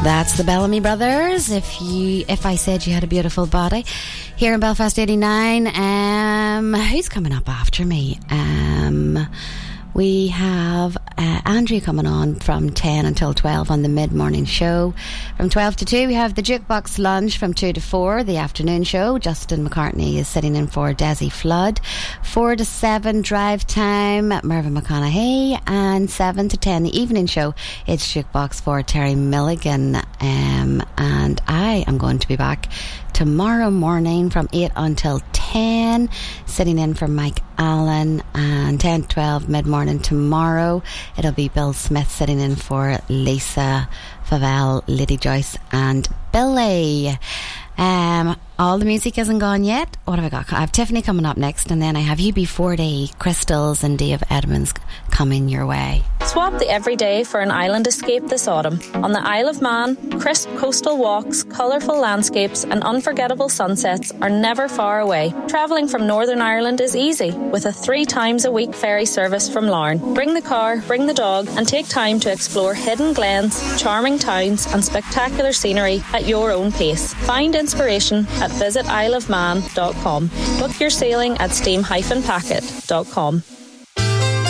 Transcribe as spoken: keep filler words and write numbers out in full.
That's the Bellamy Brothers. If you, if I said you had a beautiful body, here in Belfast eighty-nine. Um, who's coming up after me? Um, we have uh, Andrew coming on from ten until twelve on the mid-morning show. From twelve to two, we have the Jukebox Lunch from two to four, the afternoon show. Justin McCartney is sitting in for Desi Flood. four to seven, Drive Time, Mervyn McConaughey. And seven to ten, the evening show. It's Jukebox for Terry Milligan. Um, and I am going to be back tomorrow morning from eight until ten, sitting in for Mike Allen, and ten to twelve mid-morning tomorrow it'll be Bill Smith sitting in for Lisa Favell, Liddy Joyce and Billy. Um, all the music isn't gone yet. What have I got? I have Tiffany coming up next, and then I have U B forty, Crystals and Dave Edmonds coming your way. Swap the everyday for an island escape this autumn. On the Isle of Man, crisp coastal walks, colourful landscapes and unforgettable sunsets are never far away. Travelling from Northern Ireland is easy with a three times a week ferry service from Larne. Bring the car, bring the dog and take time to explore hidden glens, charming towns and spectacular scenery at your own pace. Find inspiration at visit isle of man dot com. Book your sailing at steam dash packet dot com.